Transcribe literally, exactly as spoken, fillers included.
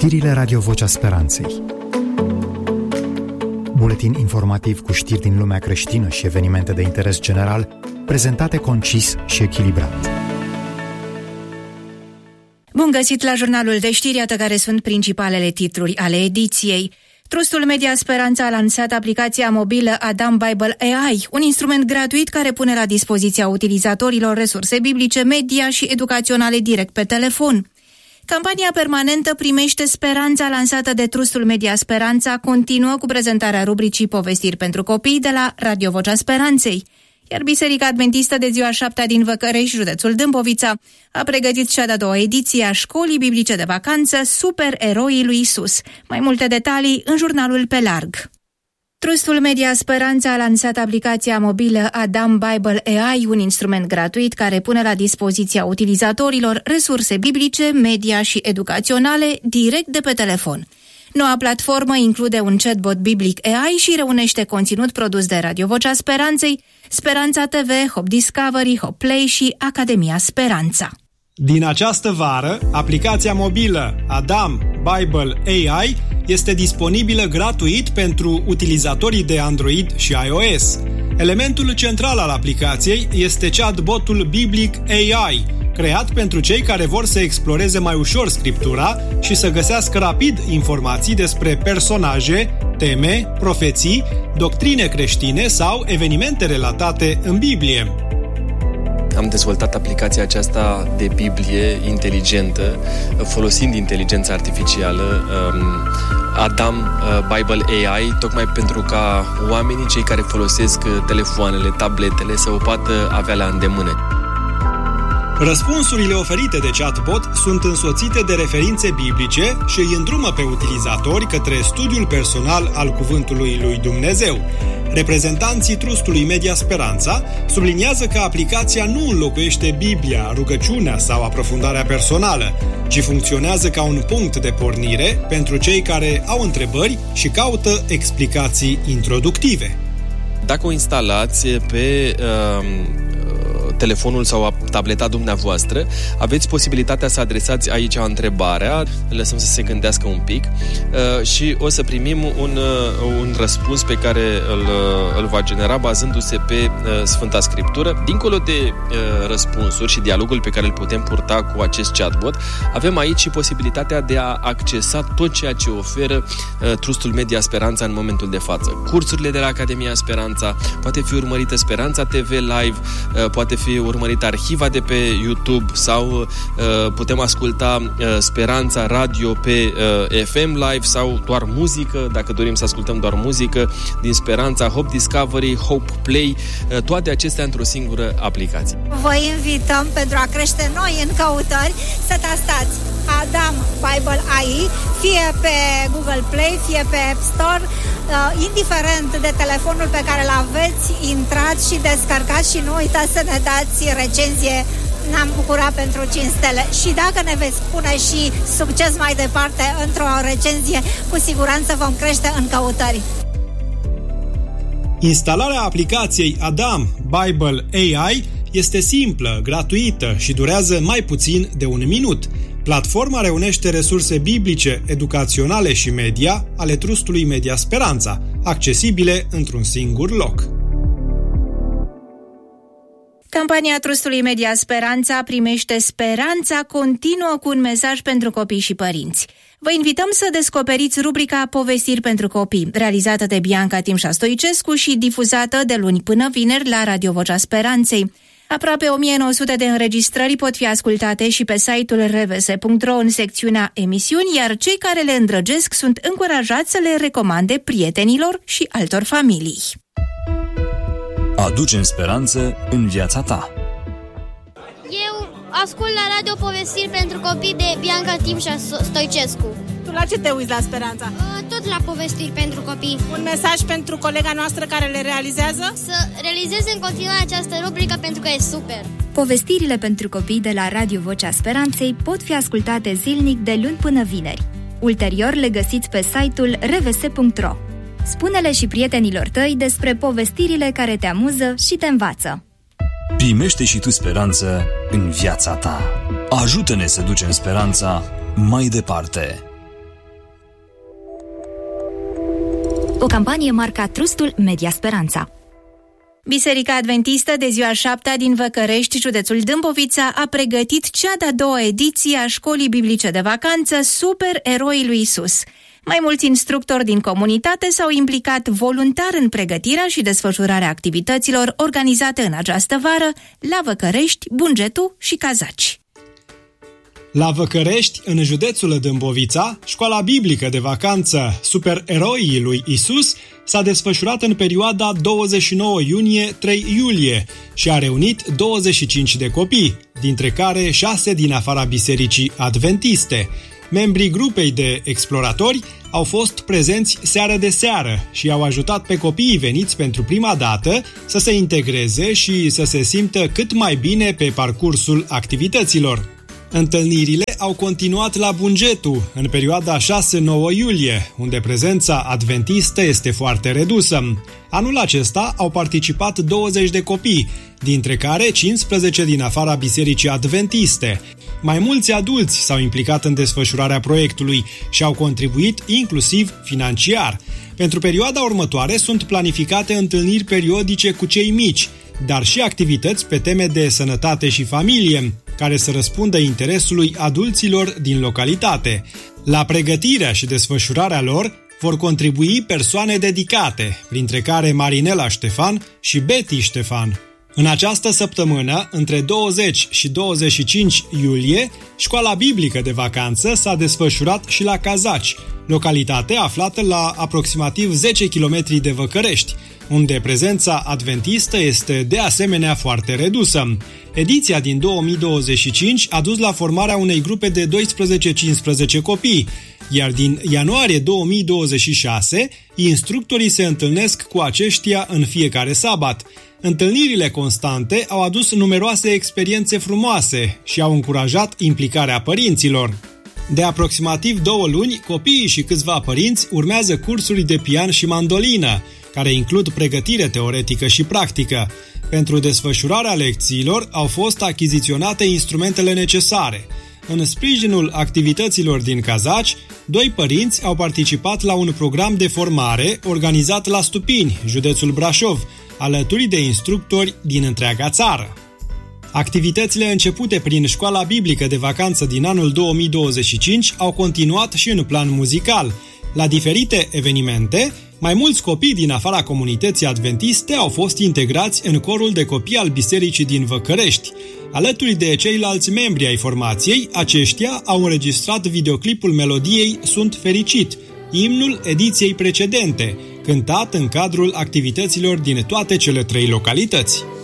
Știrile Radio Vocea Speranței. Buletin informativ cu știri din lumea creștină și evenimente de interes general, prezentate concis și echilibrat. Bun găsit la jurnalul de știri, iată care sunt principalele titluri ale ediției. Trustul Media Speranța a lansat aplicația mobilă Adam Bible A I, un instrument gratuit care pune la dispoziția utilizatorilor resurse biblice, media și educaționale direct pe telefon. Campania permanentă Primește Speranța, lansată de Trustul Media Speranța, continuă cu prezentarea rubricii Povestiri pentru copii de la Radio Vocea Speranței. Iar Biserica Adventistă de ziua șaptea din Văcărești, județul Dâmbovița, a pregătit cea de-a doua ediție a Școlii Biblice de Vacanță Supereroii lui Isus. Mai multe detalii în jurnalul Pe Larg. Trustul Media Speranța a lansat aplicația mobilă Adam Bible A I, un instrument gratuit care pune la dispoziția utilizatorilor resurse biblice, media și educaționale direct de pe telefon. Noua platformă include un chatbot biblic A I și reunește conținut produs de Radio Vocea Speranței, Speranța T V, Hope Discovery, Hope Play și Academia Speranța. Din această vară, aplicația mobilă Adam Bible A I este disponibilă gratuit pentru utilizatorii de Android și iOS. Elementul central al aplicației este chatbotul biblic A I, creat pentru cei care vor să exploreze mai ușor scriptura și să găsească rapid informații despre personaje, teme, profeții, doctrine creștine sau evenimente relatate în Biblie. Am dezvoltat aplicația aceasta de Biblie inteligentă, folosind inteligența artificială, Adam Bible A I, tocmai pentru ca oamenii, cei care folosesc telefoanele, tabletele, să o poată avea la îndemână. Răspunsurile oferite de chatbot sunt însoțite de referințe biblice și îi îndrumă pe utilizatori către studiul personal al Cuvântului lui Dumnezeu. Reprezentanții Trustului Media Speranța subliniază că aplicația nu înlocuiește Biblia, rugăciunea sau aprofundarea personală, ci funcționează ca un punct de pornire pentru cei care au întrebări și caută explicații introductive. Dacă o instalați pe uh, telefonul sau tableta dumneavoastră, aveți posibilitatea să adresați aici întrebarea, lăsăm să se gândească un pic uh, și o să primim un, uh, un răspuns pe care îl, uh, îl va genera bazându-se pe uh, Sfânta Scriptură. Dincolo de uh, răspunsuri și dialogul pe care îl putem purta cu acest chatbot, avem aici și posibilitatea de a accesa tot ceea ce oferă uh, Trustul Media Speranța în momentul de față. Cursurile de la Academia Speranța, poate fi urmărită Speranța T V Live, uh, poate fi urmărită arhiva de pe YouTube sau uh, putem asculta uh, Speranța Radio pe uh, F M Live sau doar muzică, dacă dorim să ascultăm doar muzică, din Speranța, Hope Discovery, Hope Play, uh, toate acestea într-o singură aplicație. Vă invităm pentru a crește noi în căutări să testați Adam Bible A I, fie pe Google Play, fie pe App Store, uh, indiferent de telefonul pe care îl aveți, intrați și descărcați și nu uitați să ne dați recenzie. Ne-am bucurat pentru cinci stele și dacă ne veți spune și succes mai departe într-o recenzie, cu siguranță vom crește în căutări. Instalarea aplicației Adam Bible A I este simplă, gratuită și durează mai puțin de un minut. Platforma reunește resurse biblice, educaționale și media ale Trustului Media Speranța, accesibile într-un singur loc. Campania Trustului Media Speranța Primește Speranța continuă cu un mesaj pentru copii și părinți. Vă invităm să descoperiți rubrica Povestiri pentru copii, realizată de Bianca Timșa Stoicescu și difuzată de luni până vineri la Radio Vocea Speranței. Aproape o mie nouă sute de înregistrări pot fi ascultate și pe site-ul r v s punct r o în secțiunea emisiuni, iar cei care le îndrăgesc sunt încurajați să le recomande prietenilor și altor familii. Aducem speranță în viața ta. Eu ascult la radio Povestiri pentru copii de Bianca Timșa Stoicescu. Tu la ce te uiți la Speranța? Tot la Povestiri pentru copii. Un mesaj pentru colega noastră care le realizează? Să realizeze în continuare această rubrică pentru că e super. Povestirile pentru copii de la Radio Vocea Speranței pot fi ascultate zilnic de luni până vineri. Ulterior le găsiți pe site-ul r v s punct r o. Spune-le și prietenilor tăi despre povestirile care te amuză și te învață. Primește și tu speranță în viața ta. Ajută-ne să ducem speranța mai departe. O campanie marca Trustul Media Speranța. Biserica Adventistă de ziua șaptea din Văcărești, județul Dâmbovița, a pregătit cea de-a doua ediție a școlii biblice de vacanță Super Eroii lui Isus. Mai mulți instructori din comunitate s-au implicat voluntar în pregătirea și desfășurarea activităților organizate în această vară la Văcărești, Bungetu și Cazaci. La Văcărești, în județul Dâmbovița, școala biblică de vacanță Super Eroii lui Isus s-a desfășurat în perioada douăzeci și nouă iunie - trei iulie și a reunit douăzeci și cinci de copii, dintre care șase din afara bisericii adventiste. Membrii grupei de exploratori au fost prezenți seară de seară și au ajutat pe copiii veniți pentru prima dată să se integreze și să se simtă cât mai bine pe parcursul activităților. Întâlnirile au continuat la Bungetu în perioada șase - nouă iulie, unde prezența adventistă este foarte redusă. Anul acesta au participat douăzeci de copii, dintre care cincisprezece din afara bisericii adventiste. Mai mulți adulți s-au implicat în desfășurarea proiectului și au contribuit inclusiv financiar. Pentru perioada următoare sunt planificate întâlniri periodice cu cei mici, dar și activități pe teme de sănătate și familie, care să răspundă interesului adulților din localitate. La pregătirea și desfășurarea lor vor contribui persoane dedicate, printre care Marinela Ștefan și Betty Ștefan. În această săptămână, între douăzeci și douăzeci și cinci iulie, școala biblică de vacanță s-a desfășurat și la Cazaci, localitate aflată la aproximativ zece kilometri de Văcărești, unde prezența adventistă este de asemenea foarte redusă. Ediția din două mii douăzeci și cinci a dus la formarea unei grupe de doisprezece cincisprezece copii, iar din ianuarie două mii douăzeci și șase, instructorii se întâlnesc cu aceștia în fiecare sabat. Întâlnirile constante au adus numeroase experiențe frumoase și au încurajat implicarea părinților. De aproximativ două luni, copiii și câțiva părinți urmează cursuri de pian și mandolină, care includ pregătire teoretică și practică. Pentru desfășurarea lecțiilor au fost achiziționate instrumentele necesare. În sprijinul activităților din Cazaci, doi părinți au participat la un program de formare organizat la Stupini, județul Brașov, alături de instructori din întreaga țară. Activitățile începute prin școala biblică de vacanță din anul două mii douăzeci și cinci au continuat și în plan muzical. La diferite evenimente, mai mulți copii din afara comunității adventiste au fost integrați în corul de copii al bisericii din Văcărești. Alături de ceilalți membri ai formației, aceștia au înregistrat videoclipul melodiei Sunt fericit, imnul ediției precedente, cântat în cadrul activităților din toate cele trei localități.